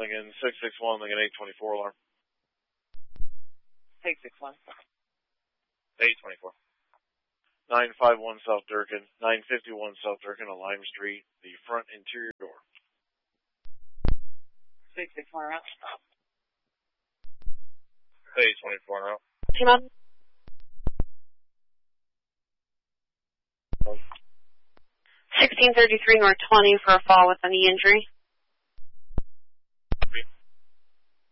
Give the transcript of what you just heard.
Lincoln 661, Lincoln 824 alarm. 661. 824. 951 South Durkin, 951 South Durkin on Lime Street, the front interior door. 661 route. 824 route. Team up. 1633 North 20 for a fall with any injury.